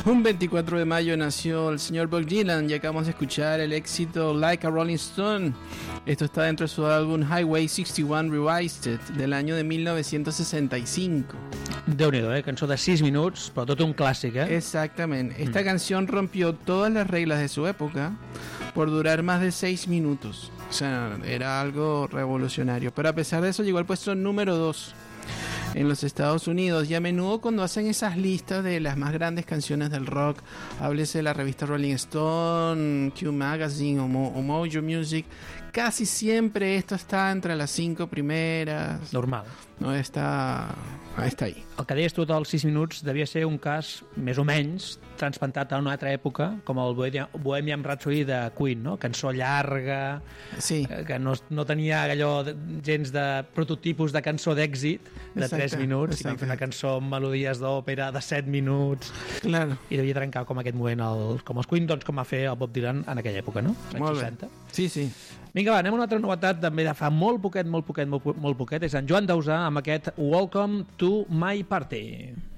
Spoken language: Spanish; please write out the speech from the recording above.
Un 24 de mayo nació el señor Bob Dylan y acabamos de escuchar el éxito Like a Rolling Stone. Esto está dentro de su álbum Highway 61 Revised del año de 1965. Déu-n'hi-do, cançó de 6 minuts, però tot un clàssic, Exactamente. Esta canción rompió todas las reglas de su época por durar más de 6 minutos. O sea, era algo revolucionario. Pero a pesar de eso llegó al puesto número 2 en los Estados Unidos, y a menudo cuando hacen esas listas de las más grandes canciones del rock, háblese de la revista Rolling Stone, Q Magazine o Mojo Music, casi siempre esto está entre las 5 primeras. Normal. No està ahí. El que deies tu dels 6 minuts devia ser un cas més o menys transplantat a una altra època, com el Bohemian Rhapsody de Queen, no? Cançó llarga, sí, que no tenia allò gens de prototipus de cançó d'èxit de 3 minuts, sinó que una cançó amb melodies d'òpera de 7 minuts. Claro. I devia trencar com aquest moment com els Queen, doncs com va fer el Bob Dylan en aquella època, no? Molt bé. Sí, sí. Vinga, va, anem a una altra novetat també de fa molt poquet, és en Joan Dausà amb aquest Welcome to My Party.